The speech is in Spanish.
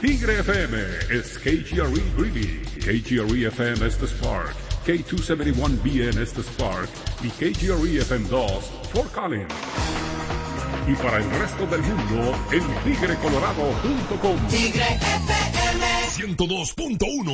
Tigre FM es KGRE Greeley, KGRE FM es The Spark, K271BN es The Spark y KGRE FM 2 Fort Collins. Y para el resto del mundo, en tigrecolorado.com. Tigre FM 102.1